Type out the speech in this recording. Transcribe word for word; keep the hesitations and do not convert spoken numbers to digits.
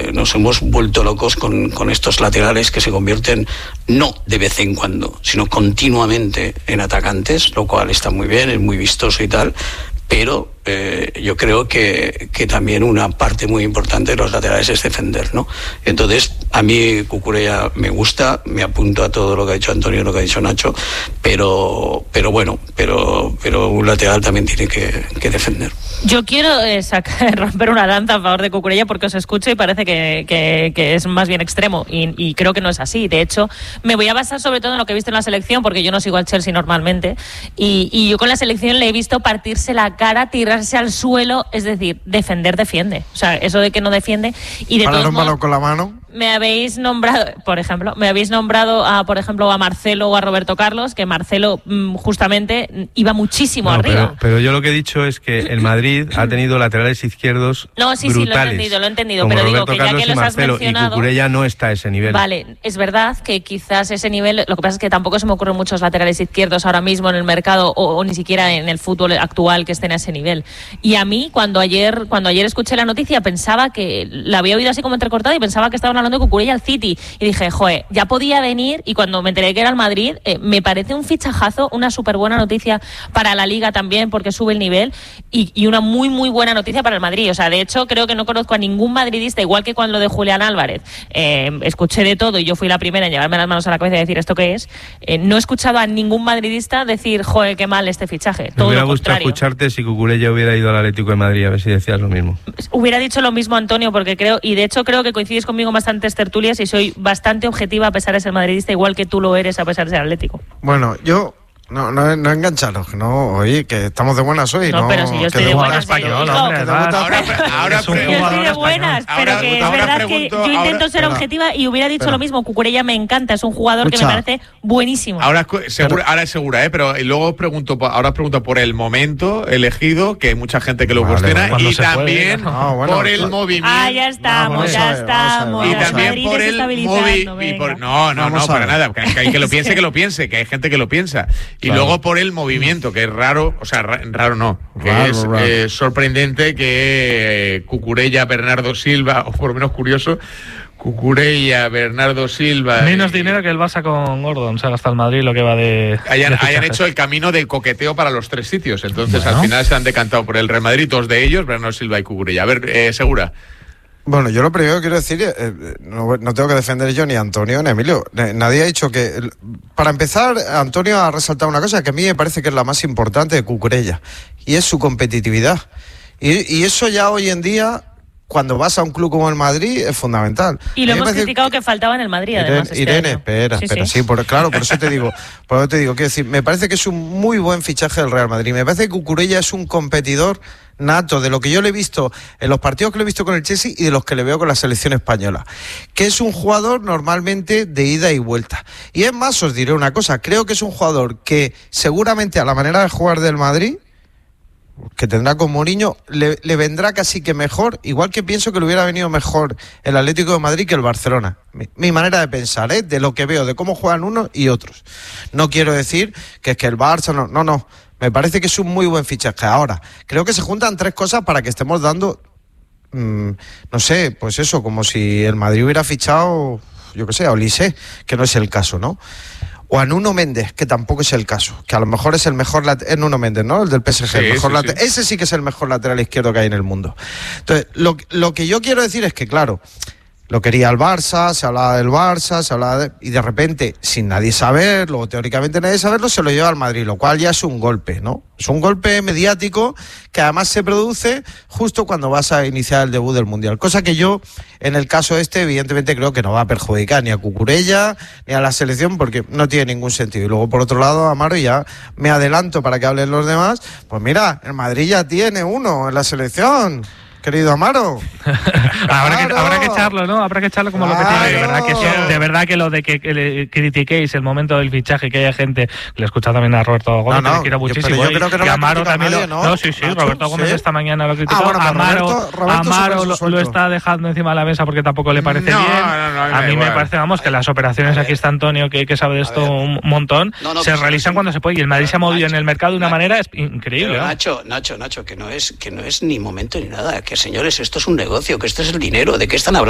eh, nos hemos vuelto locos con, con estos laterales que se convierten no de vez en cuando, sino continuamente en atacantes, lo cual está muy bien, es muy vistoso y tal, pero eh, yo creo que, que también una parte muy importante de los laterales es defender, ¿no? Entonces, a mí Cucurella me gusta, me apunto a todo lo que ha dicho Antonio y lo que ha dicho Nacho, pero pero bueno, pero pero un lateral también tiene que, que defender. Yo quiero eh, sacar, romper una lanza a favor de Cucurella porque os escucho y parece que, que, que es más bien extremo y, y creo que no es así. De hecho, me voy a basar sobre todo en lo que he visto en la selección porque yo no sigo al Chelsea normalmente y, y yo con la selección le he visto partirse la cara, tirarse al suelo, es decir, defender, defiende. O sea, eso de que no defiende y de Parar todos un modos, balón con la mano. Me habéis nombrado, por ejemplo, me habéis nombrado a, por ejemplo, a Marcelo o a Roberto Carlos, que Marcelo mmm, justamente iba muchísimo no, arriba. Pero, pero yo lo que he dicho es que el Madrid ha tenido laterales izquierdos no, sí, brutales. Sí, lo he entendido, lo he entendido, como pero Roberto digo que Carlos ya que los has Marcelo, mencionado... y Cucurella no está a ese nivel. Vale, es verdad que quizás ese nivel, lo que pasa es que tampoco se me ocurren muchos laterales izquierdos ahora mismo en el mercado o, o ni siquiera en el fútbol actual que estén a ese nivel. Y a mí, cuando ayer, cuando ayer escuché la noticia, pensaba que, la había oído así como entrecortada y pensaba que estaban hablando de Cucurella al City. Y dije, joder, ya podía venir, y cuando me enteré que era el Madrid, eh, me parece un fichajazo, una súper buena noticia para la Liga también, porque sube el nivel, y, y una muy, muy buena noticia para el Madrid. O sea, de hecho, creo que no conozco a ningún madridista, igual que cuando lo de Julián Álvarez, eh, escuché de todo, y yo fui la primera en llevarme las manos a la cabeza y decir, ¿esto qué es? Eh, no he escuchado a ningún madridista decir, joder, qué mal este fichaje. Me todo hubiera lo gustado contrario. escucharte si Cucurella hubiera ido al Atlético de Madrid, a ver si decías lo mismo. Hubiera dicho lo mismo, Antonio, porque creo, y de hecho creo que coincides conmigo en bastantes tertulias y soy bastante objetiva a pesar de ser madridista, igual que tú lo eres a pesar de ser atlético. Bueno, yo... No, no, no engancharos, no, oye, que estamos de buenas hoy, ¿no? No, pero si yo estoy de buenas, español, pero, hombre, hijo, ahora, ahora, ahora yo estoy de buenas, pero ahora, que es ahora verdad pregunto, que yo intento ahora, ser espera, objetiva y hubiera dicho espera. lo mismo. Cucurella me encanta, es un jugador Escucha. que me parece buenísimo. Ahora, segura, ahora es segura, ¿eh? Pero luego os pregunto, ahora os pregunto por el momento elegido, que hay mucha gente que lo Vale, cuestiona, vale. y también puede, no, bueno, por el claro. movimiento. Ah, ya estamos, Vamos ya a ver, estamos. vamos a Y ver. ya también Madrid por el desestabilizando, movi y venga. por, no, no, Vamos no, a para ver. nada. Que, que hay que lo piense, que lo piense, que hay gente que lo piensa. Y Claro. luego por el movimiento, que es raro, o sea, ra- raro no, que Raro, es raro. eh, sorprendente que eh, Cucurella, Bernardo Silva, o por lo menos curioso, Cucurella, Bernardo Silva... Menos y- dinero que el Barça con Gordon, se ha gastado el Madrid lo que va de... Hayan, de hayan fichajes. hecho el camino del coqueteo para los tres sitios. Entonces, Bueno. al final se han decantado por el Real Madrid, dos de ellos, Bernardo Silva y Cucurella. A ver, eh, Segura. Bueno, yo lo primero que quiero decir, eh, no, no tengo que defender yo ni a Antonio ni a Emilio. Eh, Nadie ha dicho que... Para empezar, Antonio ha resaltado una cosa que a mí me parece que es la más importante de Cucurella, y es su competitividad. Y, y eso ya hoy en día, cuando vas a un club como el Madrid, es fundamental. Y lo A mí me hemos parece criticado que faltaba en el Madrid, Irene, además. Este Irene, año. espera, Sí, espera, sí. sí, por, claro, por eso te digo, por eso te digo, quiero decir, me parece que es un muy buen fichaje del Real Madrid. Me parece que Cucurella es un competidor nato, de lo que yo le he visto en los partidos que le he visto con el Chelsea y de los que le veo con la selección española, que es un jugador normalmente de ida y vuelta. Y es más, os diré una cosa, creo que es un jugador que seguramente a la manera de jugar del Madrid, que tendrá con Mourinho, le, le vendrá casi que mejor, igual que pienso que le hubiera venido mejor el Atlético de Madrid que el Barcelona. Mi, mi manera de pensar, ¿eh? De lo que veo, de cómo juegan unos y otros. No quiero decir que es que el Barça, no, no, no. Me parece que es un muy buen fichaje. Ahora, creo que se juntan tres cosas para que estemos dando, mmm, no sé, pues eso, como si el Madrid hubiera fichado, yo qué sé, a Olise, que no es el caso, ¿no? O a Nuno Méndez, que tampoco es el caso, que a lo mejor es el mejor lateral, es Nuno Méndez, ¿no? El del P S G, Sí, el mejor sí, lateral. sí. Ese sí que es el mejor lateral izquierdo que hay en el mundo. Entonces, lo, lo que yo quiero decir es que, claro, lo quería el Barça, se hablaba del Barça, se hablaba de, y de repente, sin nadie saberlo, o teóricamente nadie saberlo, se lo lleva al Madrid, lo cual ya es un golpe, ¿no? Es un golpe mediático que además se produce justo cuando vas a iniciar el debut del Mundial. Cosa que yo, en el caso este, evidentemente creo que no va a perjudicar ni a Cucurella ni a la selección, porque no tiene ningún sentido. Y luego, por otro lado, Amaro, y ya me adelanto para que hablen los demás, pues mira, el Madrid ya tiene uno en la selección. Querido Amaro. habrá, que, Claro. habrá que echarlo, ¿no? Habrá que echarlo como Claro. lo que tiene. De verdad que, eso- de verdad que lo de que, que le critiquéis el momento del fichaje, que haya gente, le he escuchado también a Roberto Gómez, No, no, que le quiero yo- muchísimo. pero yo y creo que no que lo ha Amaro criticado también nadie, lo, ¿no? sí, sí, Nacho, Roberto Gómez ¿sí? esta mañana lo ha criticado. Ah, bueno, pero Amaro, Roberto- Roberto Amaro súper lo, suelto. lo está dejando encima de la mesa porque tampoco le parece No, bien. no, no, a me mí da me igual. parece, vamos, que las operaciones, A aquí ver. está Antonio, que, que sabe de esto A ver. un montón, No, no, se pero realizan eso- cuando se puede. Y el Madrid se ha movido Nacho, en el mercado de una Nacho, manera es increíble. Pero ¿no? Nacho, Nacho, Nacho, que no es que no es ni momento ni nada, que señores, esto es un negocio, que esto es el dinero, ¿de qué están hablando?